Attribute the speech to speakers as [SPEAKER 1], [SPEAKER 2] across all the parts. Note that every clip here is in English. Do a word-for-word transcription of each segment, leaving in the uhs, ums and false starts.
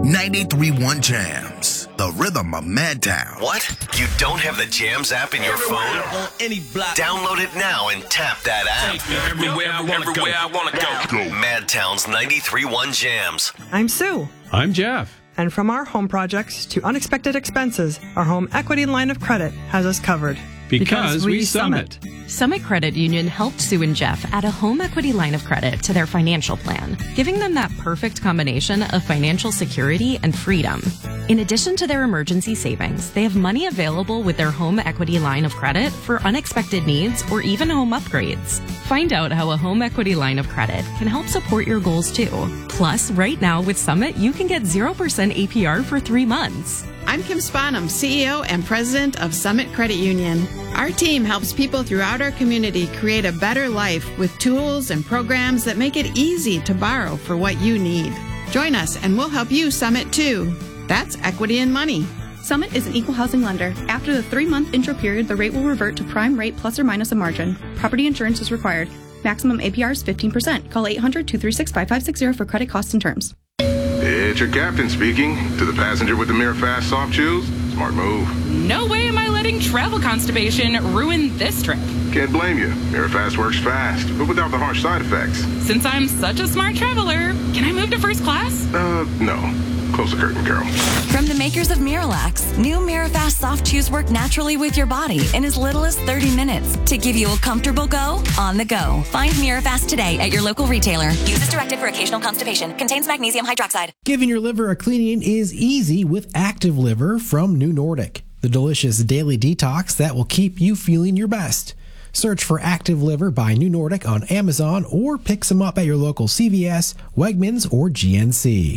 [SPEAKER 1] ninety-three point one Jams, the rhythm of Madtown.
[SPEAKER 2] What? You don't have the Jams app in your phone?
[SPEAKER 3] On any block.
[SPEAKER 2] Download it now and tap that app.
[SPEAKER 3] Everywhere I wanna
[SPEAKER 2] Everywhere
[SPEAKER 3] go.
[SPEAKER 2] I wanna go. Madtown's ninety-three point one Jams.
[SPEAKER 4] I'm Sue.
[SPEAKER 5] I'm Jeff.
[SPEAKER 4] And from our home projects to unexpected expenses, our home equity line of credit has us covered.
[SPEAKER 5] Because,
[SPEAKER 4] Because we
[SPEAKER 5] we Summit.
[SPEAKER 6] Summit Credit Union helped Sue and Jeff add a home equity line of credit to their financial plan, giving them that perfect combination of financial security and freedom. In addition to their emergency savings, they have money available with their home equity line of credit for unexpected needs or even home upgrades. Find out how a home equity line of credit can help support your goals too. Plus, right now with Summit, you can get zero percent A P R for three months.
[SPEAKER 7] I'm Kim Spanum, C E O and President of Summit Credit Union. Our team helps people throughout our community create a better life with tools and programs that make it easy to borrow for what you need. Join us and we'll help you Summit too. That's equity and money.
[SPEAKER 8] Summit is an equal housing lender. After the three-month intro period, the rate will revert to prime rate plus or minus a margin. Property insurance is required. Maximum A P R is fifteen percent. Call eight hundred, two three six, five five six zero for credit costs and terms.
[SPEAKER 9] It's your captain speaking. To the passenger with the Mirror Fast soft chews, smart move.
[SPEAKER 10] No way am I letting travel constipation ruin this trip.
[SPEAKER 9] Can't blame you. Mirror Fast works fast, but without the harsh side effects.
[SPEAKER 10] Since I'm such a smart traveler, can I move to first class?
[SPEAKER 9] Uh, no. Close the curtain, Carol.
[SPEAKER 11] From the makers of Miralax, new Mirafast soft chews work naturally with your body in as little as thirty minutes to give you a comfortable go on the go. Find Mirafast today at your local retailer. Use as directed for occasional constipation. Contains magnesium hydroxide.
[SPEAKER 12] Giving your liver a cleaning is easy with Active Liver from New Nordic, the delicious daily detox that will keep you feeling your best. Search for Active Liver by New Nordic on Amazon or pick some up at your local C V S, Wegmans, or G N C.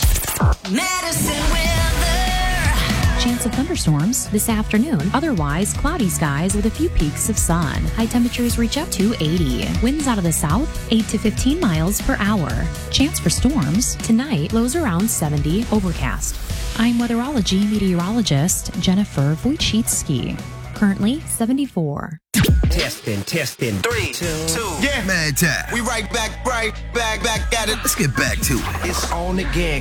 [SPEAKER 13] Medicine weather.
[SPEAKER 14] Chance of thunderstorms this afternoon. Otherwise, cloudy skies with a few peaks of sun. High temperatures reach up to eighty. Winds out of the south, eight to fifteen miles per hour. Chance for storms tonight. Lows around seventy. Overcast. I'm weatherology meteorologist Jennifer Wojcicki. Currently seventy-four.
[SPEAKER 3] Testing, testing.
[SPEAKER 2] Three, two,
[SPEAKER 1] Yeah, Madtown.
[SPEAKER 3] We right back, right back, back at it.
[SPEAKER 1] Let's get back to it.
[SPEAKER 3] It's on again.